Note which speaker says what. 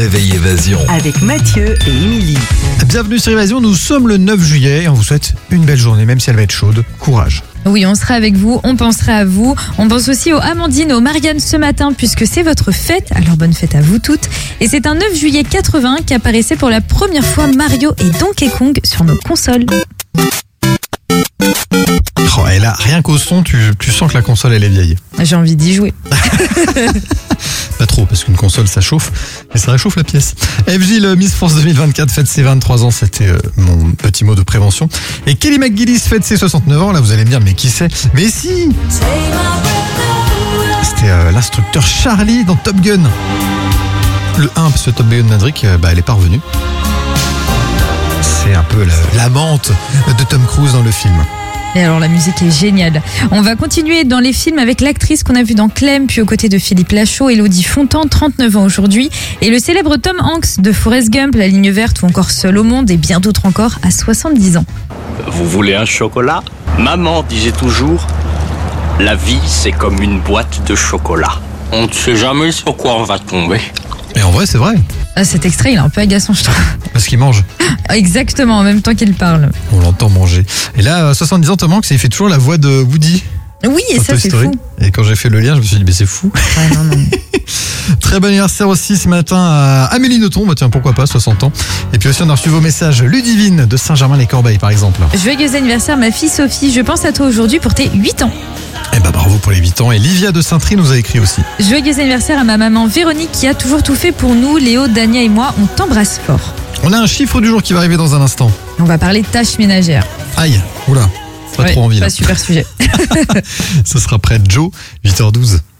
Speaker 1: réveil Évasion.
Speaker 2: Avec Mathieu et Émilie.
Speaker 3: Bienvenue sur Évasion, nous sommes le 9 juillet et on vous souhaite une belle journée, même si elle va être chaude. Courage.
Speaker 4: Oui, on sera avec vous, on pensera à vous. On pense aussi aux Amandine, aux Marianne ce matin, puisque c'est votre fête. Alors bonne fête à vous toutes. Et c'est un 9 juillet 80 qu'apparaissait pour la première fois Mario et Donkey Kong sur nos consoles.
Speaker 3: Oh, et là, rien qu'au son, tu sens que la console elle est vieille.
Speaker 4: J'ai envie d'y jouer.
Speaker 3: Pas trop, parce qu'une console ça chauffe, et ça réchauffe la pièce. FJ, le Miss France 2024, fête ses 23 ans, c'était mon petit mot de prévention. Et Kelly McGillis fête ses 69 ans, là vous allez me dire, mais qui c'est? Mais si, c'était l'instructeur Charlie dans Top Gun. Le 1, parce que Top Gun Maverick, elle est pas revenue. C'est un peu l'amante de Tom Cruise dans le film.
Speaker 4: Et alors la musique est géniale. On va continuer dans les films avec l'actrice qu'on a vue dans Clem, puis aux côtés de Philippe Lachaud, Élodie Fontan, 39 ans aujourd'hui, et le célèbre Tom Hanks de Forrest Gump, La Ligne Verte ou encore Seul au Monde, et bien d'autres encore à 70 ans.
Speaker 5: Vous voulez un chocolat? Maman disait toujours, la vie c'est comme une boîte de chocolat. On ne sait jamais sur quoi on va tomber.
Speaker 3: Et en vrai, c'est vrai.
Speaker 4: Ah, cet extrait, il est un peu agaçant, je trouve.
Speaker 3: Parce qu'il mange.
Speaker 4: Exactement, en même temps qu'il parle.
Speaker 3: On l'entend manger. Et là, 70 ans, Tom Hanks, il fait toujours la voix de Woody.
Speaker 4: Oui, et ça, c'est fou.
Speaker 3: Et quand j'ai fait le lien, je me suis dit, mais c'est fou.
Speaker 4: Ouais, non.
Speaker 3: Très bon anniversaire aussi ce matin à Amélie Nothomb. Bah tiens, pourquoi pas, 60 ans. Et puis aussi, on a reçu vos messages. Ludivine de Saint-Germain-les-Corbeilles, par exemple.
Speaker 4: Joyeux anniversaire, ma fille Sophie. Je pense à toi aujourd'hui pour tes 8 ans.
Speaker 3: Eh ben bravo pour les 8 ans. Et Livia de Saint-Try nous a écrit aussi.
Speaker 4: Joyeux anniversaire à ma maman Véronique qui a toujours tout fait pour nous. Léo, Dania et moi, on t'embrasse fort.
Speaker 3: On a un chiffre du jour qui va arriver dans un instant.
Speaker 4: On va parler de tâches ménagères.
Speaker 3: Aïe, oula, pas trop envie là.
Speaker 4: Pas super sujet.
Speaker 3: Ce sera près de Joe, 8h12.